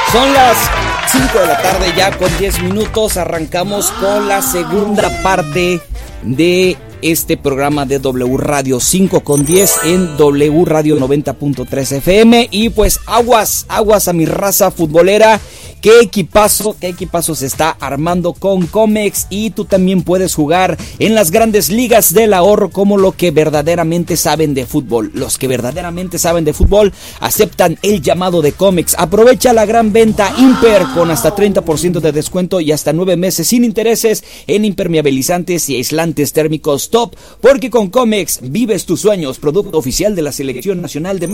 Son las 5 de la tarde ya con 10 minutos. Arrancamos con la segunda parte de este programa de W Radio 5 con 10 en W Radio 90.3 FM. Y pues aguas a mi raza futbolera. Qué equipazo se está armando con Comex, y tú también puedes jugar en las grandes ligas del ahorro como lo que verdaderamente saben de fútbol. Los que verdaderamente saben de fútbol aceptan el llamado de Comex. Aprovecha la gran venta Imper con hasta 30% de descuento y hasta 9 meses sin intereses en impermeabilizantes y aislantes térmicos top, porque con Comex vives tus sueños. Producto oficial de la Selección Nacional de